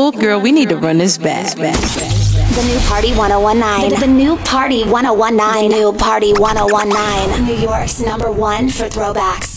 cool. Girl, we need to run this back. The new Party 1019. The new Party 1019. The new Party 1019. New York's #1 for throwbacks.